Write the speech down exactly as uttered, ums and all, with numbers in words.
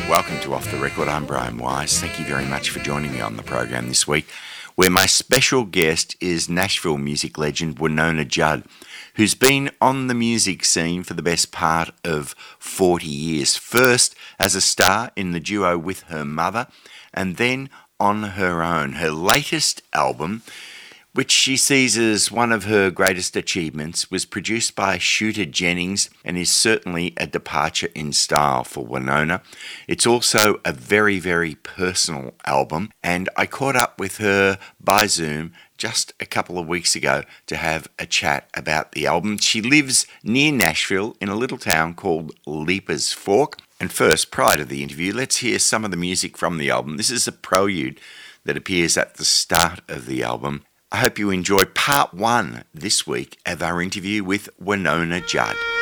Welcome to Off the Record. I'm Brian Wise. Thank you very much for joining me on the program this week, where my special guest is Nashville music legend Wynona Judd, who's been on the music scene for the best part of forty years. First as a star in the duo with her mother, and then on her own. Her latest album, which she sees as one of her greatest achievements, was produced by Shooter Jennings and is certainly a departure in style for Wynona. It's also a very, very personal album, and I caught up with her by Zoom just a couple of weeks ago to have a chat about the album. She lives near Nashville in a little town called Leapers Fork. And first, prior to the interview, let's hear some of the music from the album. This is a prelude that appears at the start of the album. I hope you enjoy part one this week of our interview with Wynona Judd.